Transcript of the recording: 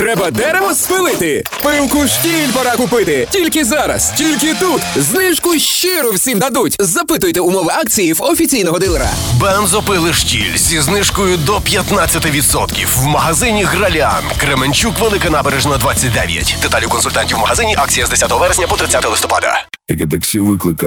Треба дерево спилити. Пилку штіль пора купити. Тільки зараз, тільки тут. Знижку щиро всім дадуть. Запитуйте умови акції в офіційного дилера. Бензопили штіль зі знижкою до 15% в магазині Гралян. Кременчук, Велика Набережна, 29. Деталі консультантів в магазині. Акція з 10 вересня по 30 листопада. Яке таксі викликав.